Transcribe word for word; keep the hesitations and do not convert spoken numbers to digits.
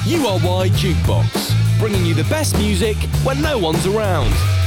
U R Y Jukebox, bringing you the best music when no one's around.